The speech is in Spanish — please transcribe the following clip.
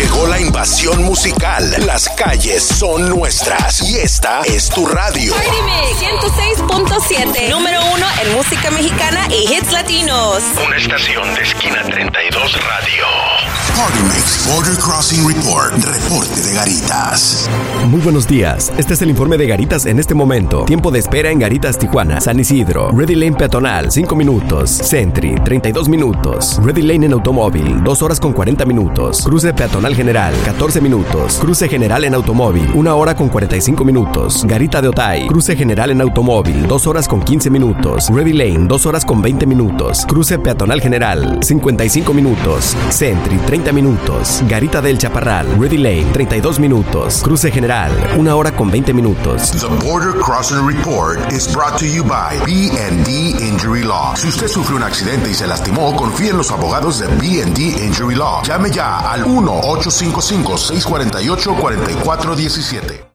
Llegó la invasión musical. Las calles son nuestras. Y esta es tu radio. Party Mix 106.7. Número 1 en música mexicana y hits latinos. Una estación de esquina 32 radio. Party Mix Border Crossing Report. Reporte de Garitas. Muy buenos días. Este es el informe de Garitas en este momento. Tiempo de espera en Garitas, Tijuana. San Isidro. Ready Lane peatonal, 5 minutos. Sentry, 32 minutos. Ready Lane en automóvil, 2 horas con 40 minutos. Cruce peatonal general, 14 minutos. Cruce general en automóvil, 1 hora con 45 minutos. Garita de Otay. Cruce general en automóvil, 2 horas con 15 minutos. Ready Lane, 2 horas con 20 minutos. Cruce peatonal general, 55 minutos. Sentry, 30 minutos. Garita del Chaparral. Ready Lane, 32 minutos. Cruce general, 1 hora con 20 minutos. The Border Crossing Report is brought to you by B&D Injury Law. Si usted sufre un accidente y se lastimó, confíe en los abogados de B&D Injury Law. Llame ya al 1-855-648-4417.